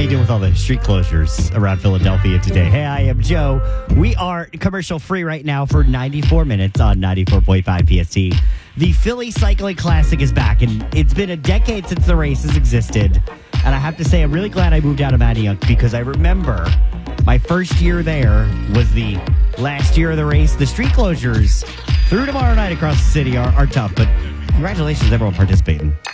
you doing with all the street closures around Philadelphia today? Hey, I am Joe. We are commercial free right now for 94 minutes on 94.5 PST. The Philly Cycling Classic is back, and it's been a decade since the race has existed. And I have to say, I'm really glad I moved out of Manayunk because I remember my first year there was the last year of the race. The street closures through tomorrow night across the city are tough, but congratulations everyone participating.